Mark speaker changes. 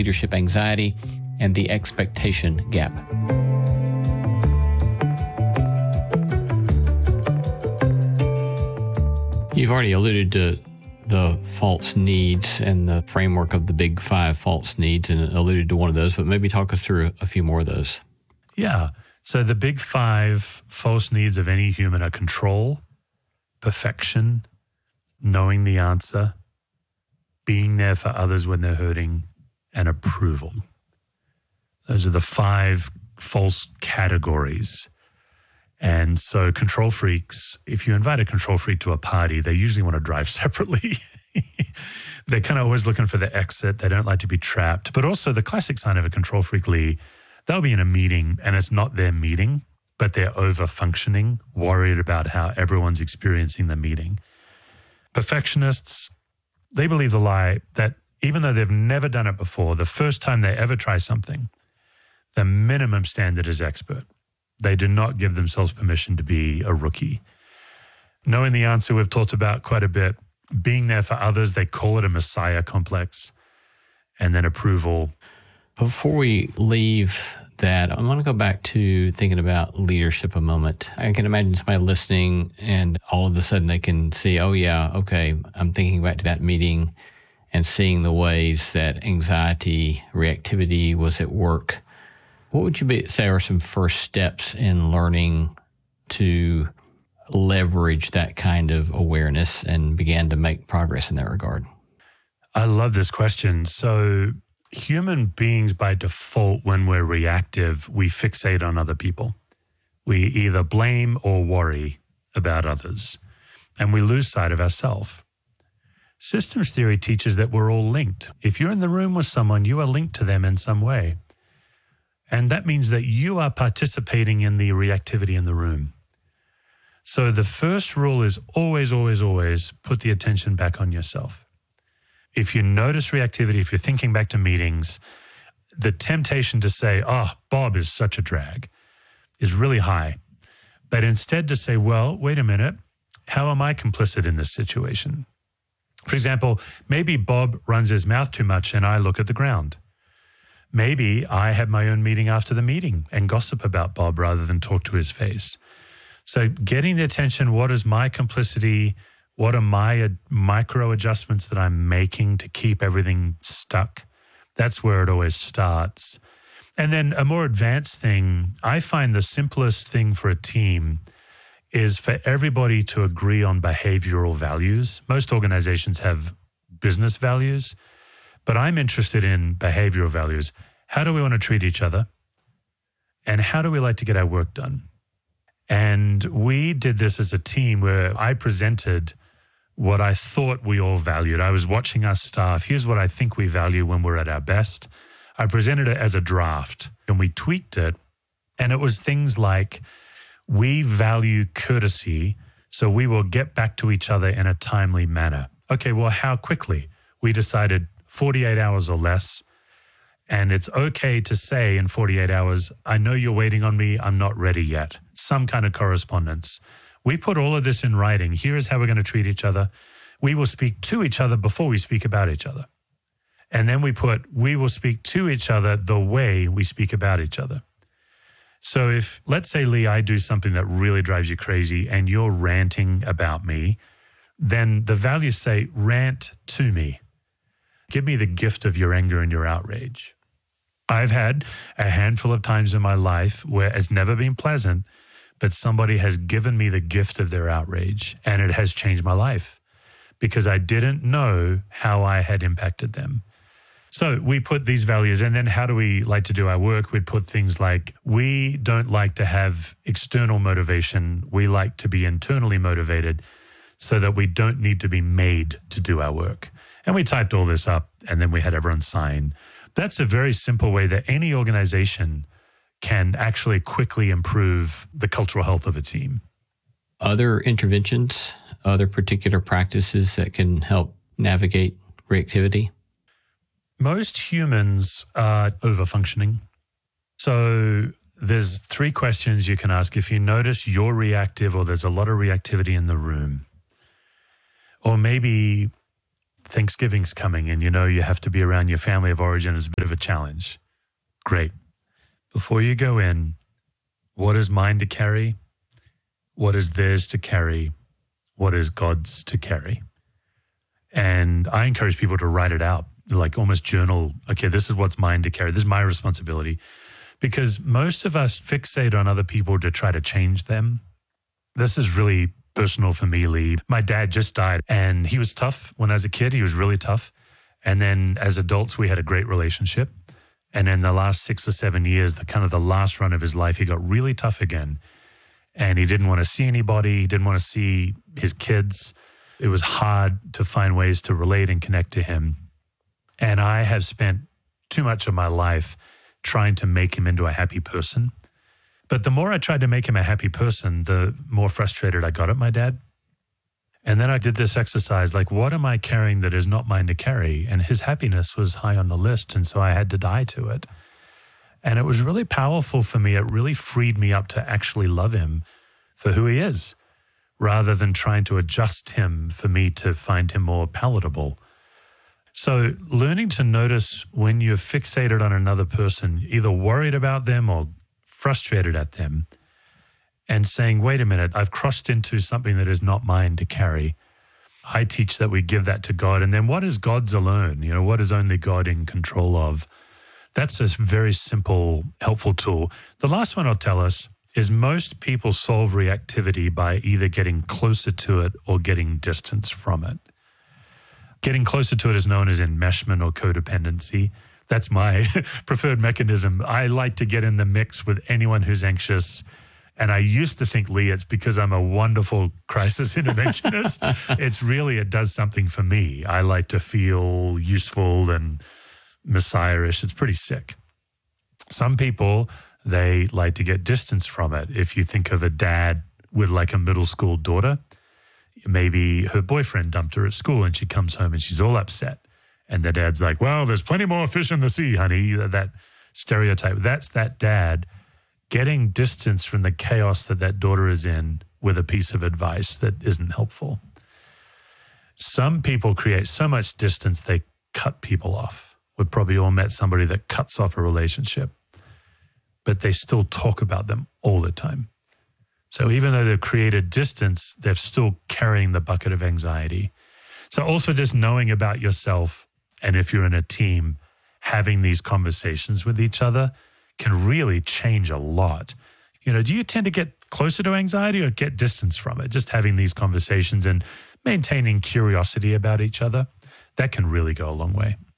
Speaker 1: leadership anxiety and the expectation gap. You've already alluded to the false needs and the framework of the big 5 false needs and alluded to one of those, but maybe talk us through a few more of those.
Speaker 2: Yeah. So the big 5 false needs of any human are control, perfection, knowing the answer, being there for others when they're hurting, and approval. Those are the 5 false categories. And so control freaks, if you invite a control freak to a party, they usually want to drive separately. They're kind of always looking for the exit. They don't like to be trapped. But also the classic sign of a control freak, Lee, they'll be in a meeting and it's not their meeting, but they're over-functioning, worried about how everyone's experiencing the meeting. Perfectionists, they believe the lie that even though they've never done it before, the first time they ever try something, the minimum standard is expert. They do not give themselves permission to be a rookie. Knowing the answer we've talked about quite a bit. Being there for others, they call it a messiah complex. And then approval.
Speaker 1: Before we leave that, I want to go back to thinking about leadership a moment. I can imagine somebody listening and all of a sudden they can see, oh yeah, okay, I'm thinking back to that meeting and seeing the ways that anxiety, reactivity was at work. What would you say are some first steps in learning to leverage that kind of awareness and begin to make progress in that regard?
Speaker 2: I love this question. So human beings by default, when we're reactive, we fixate on other people. We either blame or worry about others, and we lose sight of ourselves. Systems theory teaches that we're all linked. If you're in the room with someone, you are linked to them in some way. And that means that you are participating in the reactivity in the room. So the first rule is always, always, always put the attention back on yourself. If you notice reactivity, if you're thinking back to meetings, the temptation to say, oh, Bob is such a drag, is really high. But instead to say, well, wait a minute, how am I complicit in this situation? For example, maybe Bob runs his mouth too much and I look at the ground. Maybe I have my own meeting after the meeting and gossip about Bob rather than talk to his face. So getting the attention, what is my complicity? What are my micro adjustments that I'm making to keep everything stuck? That's where it always starts. And then a more advanced thing, I find the simplest thing for a team is for everybody to agree on behavioral values. Most organizations have business values, but I'm interested in behavioral values. How do we want to treat each other? And how do we like to get our work done? And we did this as a team where I presented what I thought we all valued. I was watching our staff. Here's what I think we value when we're at our best. I presented it as a draft and we tweaked it. And it was things like, we value courtesy, so we will get back to each other in a timely manner. Okay, well, how quickly? We decided 48 hours or less. And it's okay to say in 48 hours, I know you're waiting on me, I'm not ready yet. Some kind of correspondence. We put all of this in writing. Here is how we're going to treat each other. We will speak to each other before we speak about each other. And then we will speak to each other the way we speak about each other. So if, let's say, Lee, I do something that really drives you crazy and you're ranting about me, then the values say, rant to me. Give me the gift of your anger and your outrage. I've had a handful of times in my life where it's never been pleasant, but somebody has given me the gift of their outrage and it has changed my life because I didn't know how I had impacted them. So we put these values, and then how do we like to do our work? We'd put things like, we don't like to have external motivation. We like to be internally motivated so that we don't need to be made to do our work. And we typed all this up, and then we had everyone sign. That's a very simple way that any organization can actually quickly improve the cultural health of a team.
Speaker 1: Other interventions, other particular practices that can help navigate reactivity?
Speaker 2: Most humans are overfunctioning. So there's 3 questions you can ask. If you notice you're reactive or there's a lot of reactivity in the room, or maybe Thanksgiving's coming and you have to be around your family of origin is a bit of a challenge. Great. Before you go in, what is mine to carry? What is theirs to carry? What is God's to carry? And I encourage people to write it out, like almost journal, okay, this is what's mine to carry. This is my responsibility. Because most of us fixate on other people to try to change them. This is really personal for me, Lee. My dad just died, and he was tough when I was a kid. He was really tough. And then as adults, we had a great relationship. And in the last 6 or 7 years, the last run of his life, he got really tough again. And he didn't want to see anybody. He didn't want to see his kids. It was hard to find ways to relate and connect to him. And I have spent too much of my life trying to make him into a happy person. But the more I tried to make him a happy person, the more frustrated I got at my dad. And then I did this exercise, like, what am I carrying that is not mine to carry? And his happiness was high on the list, and so I had to die to it. And it was really powerful for me. It really freed me up to actually love him for who he is, rather than trying to adjust him for me to find him more palatable. So learning to notice when you're fixated on another person, either worried about them or frustrated at them, and saying, wait a minute, I've crossed into something that is not mine to carry. I teach that we give that to God. And then what is God's alone? What is only God in control of? That's a very simple, helpful tool. The last one I'll tell us is most people solve reactivity by either getting closer to it or getting distance from it. Getting closer to it is known as enmeshment or codependency. That's my preferred mechanism. I like to get in the mix with anyone who's anxious. And I used to think, Lee, it's because I'm a wonderful crisis interventionist. It does something for me. I like to feel useful and messiah-ish. It's pretty sick. Some people, they like to get distance from it. If you think of a dad with like a middle school daughter, maybe her boyfriend dumped her at school and she comes home and she's all upset. And the dad's like, well, there's plenty more fish in the sea, honey. That stereotype. That's that dad getting distance from the chaos that daughter is in with a piece of advice that isn't helpful. Some people create so much distance they cut people off. We've probably all met somebody that cuts off a relationship, but they still talk about them all the time. So even though they've created distance, they're still carrying the bucket of anxiety. So also just knowing about yourself, and if you're in a team, having these conversations with each other can really change a lot. Do you tend to get closer to anxiety or get distance from it? Just having these conversations and maintaining curiosity about each other, that can really go a long way.